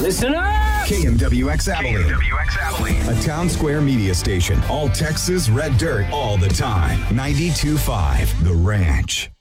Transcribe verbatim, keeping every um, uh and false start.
Listen up! K M W X Abilene. K M W X Abilene. A Town Square media station. All Texas red dirt all the time. ninety-two point five The Ranch.